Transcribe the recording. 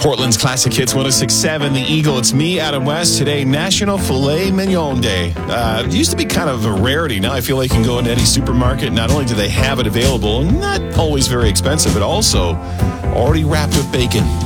Portland's Classic Hits 106.7, The Eagle. It's me, Adam West. Today, National Filet Mignon Day. It used to be kind of a rarity. Now I feel like you can go into any supermarket. Not only do they have it available, not always very expensive, but also already wrapped with bacon.